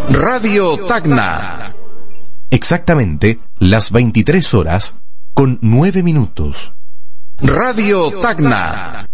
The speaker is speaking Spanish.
Radio Tacna. Exactamente las 23 horas con 9 minutos. Radio Tacna.